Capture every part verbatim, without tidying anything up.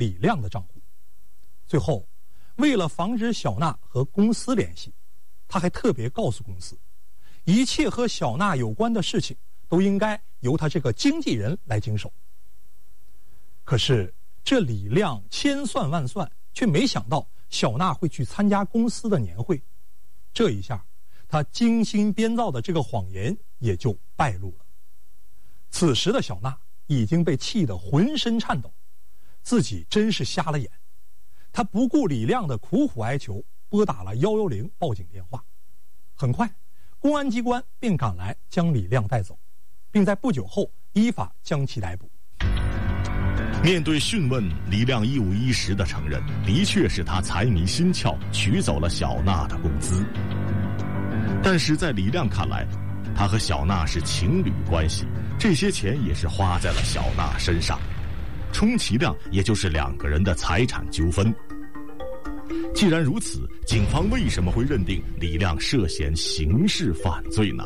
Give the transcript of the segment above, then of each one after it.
李亮的账户。最后，为了防止小娜和公司联系，他还特别告诉公司，一切和小娜有关的事情都应该由他这个经纪人来经手。可是这李亮千算万算，却没想到小娜会去参加公司的年会。这一下，他精心编造的这个谎言也就败露了。此时的小娜已经被气得浑身颤抖，自己真是瞎了眼。他不顾李亮的苦苦哀求，拨打了一一零报警电话。很快，公安机关便赶来将李亮带走，并在不久后依法将其逮捕。 面对讯问，李亮一五一十地承认，的确是他财迷心窍，取走了小娜的工资。但是在李亮看来，他和小娜是情侣关系，这些钱也是花在了小娜身上，充其量也就是两个人的财产纠纷。既然如此，警方为什么会认定李亮涉嫌刑事犯罪呢？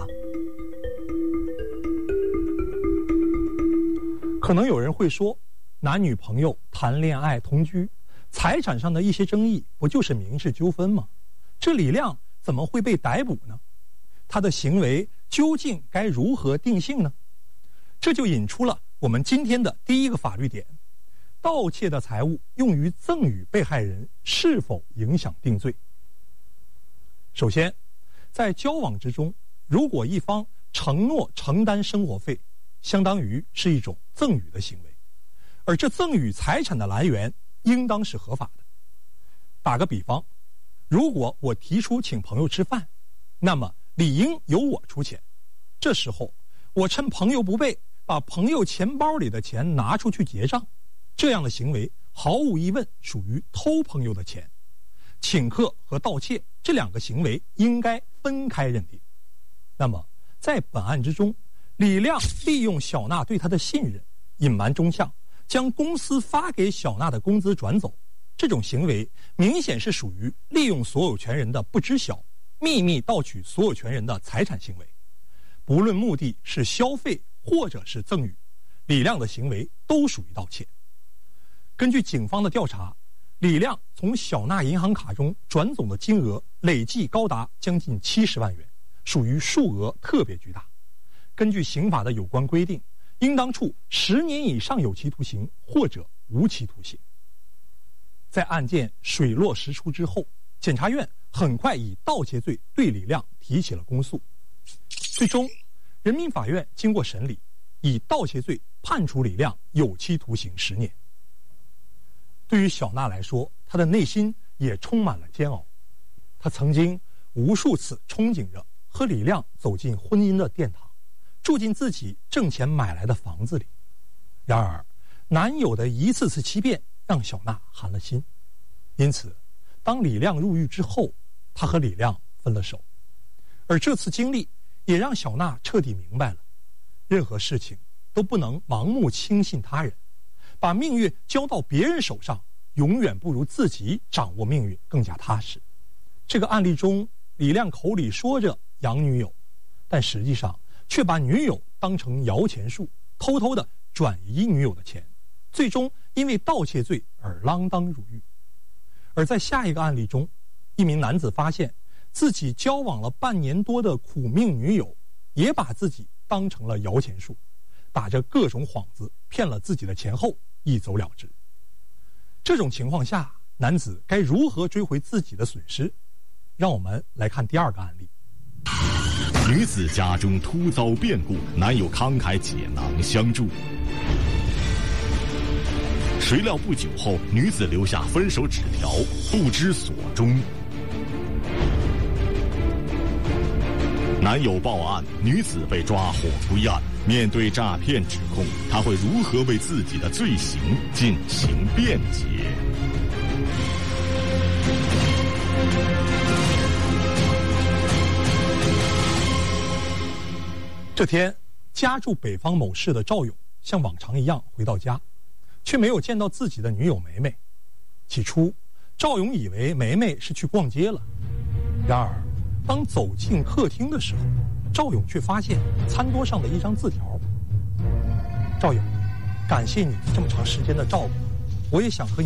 可能有人会说，男女朋友谈恋爱同居，财产上的一些争议不就是民事纠纷吗？这李亮怎么会被逮捕呢？他的行为究竟该如何定性呢？这就引出了我们今天的第一个法律点：盗窃的财物用于赠与被害人是否影响定罪？首先，在交往之中，如果一方承诺承担生活费，相当于是一种赠与的行为，而这赠与财产的来源应当是合法的。打个比方，如果我提出请朋友吃饭，那么理应由我出钱。这时候，我趁朋友不备，把朋友钱包里的钱拿出去结账，这样的行为毫无疑问属于偷朋友的钱。请客和盗窃这两个行为应该分开认定。那么，在本案之中，李亮利用小娜对他的信任，隐瞒真相，将公司发给小娜的工资转走，这种行为明显是属于利用所有权人的不知晓，秘密盗取所有权人的财产行为。不论目的是消费或者是赠与，李亮的行为都属于盗窃。根据警方的调查，李亮从小娜银行卡中转走的金额累计高达将近七十万元，属于数额特别巨大。根据刑法的有关规定，应当处十年以上有期徒刑或者无期徒刑。在案件水落石出之后，检察院很快以盗窃罪对李亮提起了公诉。最终，人民法院经过审理，以盗窃罪判处李亮有期徒刑十年。对于小娜来说，她的内心也充满了煎熬。她曾经无数次憧憬着和李亮走进婚姻的殿堂，住进自己挣钱买来的房子里。然而，男友的一次次欺骗让小娜寒了心。因此，当李亮入狱之后，她和李亮分了手。而这次经历也让小娜彻底明白了，任何事情都不能盲目轻信他人，把命运交到别人手上，永远不如自己掌握命运更加踏实。这个案例中，李亮口里说着养女友，但实际上却把女友当成摇钱树，偷偷的转移女友的钱，最终因为盗窃罪而锒铛入狱。而在下一个案例中，一名男子发现自己交往了半年多的苦命女友也把自己当成了摇钱树，打着各种幌子骗了自己的钱后一走了之。这种情况下，男子该如何追回自己的损失？让我们来看第二个案例。 女子家中突遭变故，男友慷慨解囊相助。谁料不久后，女子留下分手纸条，不知所终。男友报案，女子被抓获归案。面对诈骗指控，她会如何为自己的罪行进行辩解？ 这天，家住北方某市的赵勇像往常一样回到家，却没有见到自己的女友梅梅。起初，赵勇以为梅梅是去逛街了，然而当走进客厅的时候，赵勇却发现餐桌上的一张字条：赵勇，感谢你这么长时间的照顾，我也想和你